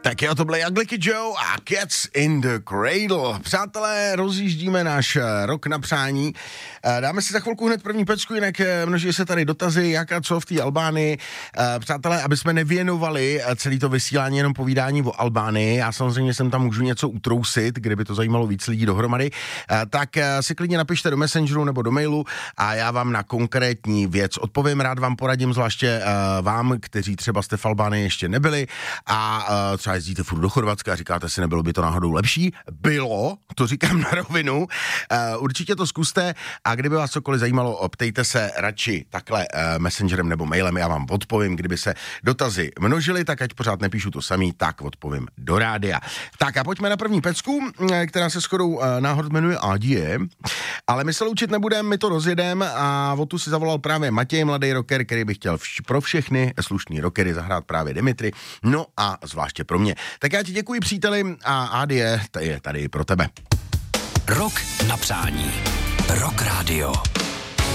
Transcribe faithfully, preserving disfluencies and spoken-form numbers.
Tak jo, to byly Ugly Joe a Cats in the Cradle. Přátelé, rozjíždíme náš rok na přání. Dáme si za chvilku hned první pecku, jinak množí se tady dotazy, jak a co v té Albánii. Přátelé, aby jsme nevěnovali celý to vysílání jenom povídání o Albánii, já samozřejmě jsem tam můžu něco utrousit, kdyby to zajímalo víc lidí dohromady, tak si klidně napište do Messengeru nebo do mailu a já vám na konkrétní věc odpovím. Rád vám poradím, zvláště vám, kteří třeba jste v Albánii ještě nebyli a třeba jezdíte furt do Chorvatska a říkáte si, nebylo by to náhodou lepší? Bylo, to říkám na rovinu. Uh, určitě to zkuste a kdyby vás cokoliv zajímalo, ptejte se radši takhle uh, messengerem nebo mailem, já vám odpovím. Kdyby se dotazy množily, tak ať pořád nepíšu to samý, tak odpovím do rádia. Tak a pojďme na první pecku, která se shodou uh, náhod jmenuje Adie, ale my se loučit nebudeme, my to rozjedeme a o tu si zavolal právě Matěj, mladý rocker, který by chtěl vš- pro všechny slušný rockery zahrát právě Dimitri, no a zvláště pro mě. Tak já ti děkuji, příteli, a Adie je tady pro tebe. Rok na přání. Rock Radio.